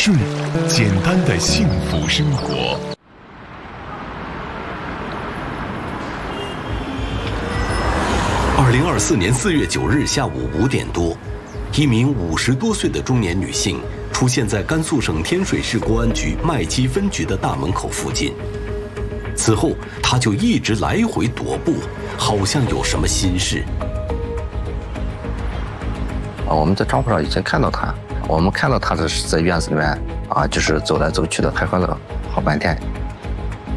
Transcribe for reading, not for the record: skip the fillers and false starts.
顺，简单的幸福生活。 2024年4月9日下午5点多，一名50多岁的中年女性出现在甘肃省天水市公安局麦积分局的大门口附近。此后，她就一直来回踱步，好像有什么心事。 我们在招牌上已经看到她，我们看到她是在院子里面就是走来走去的，徘徊了好半天。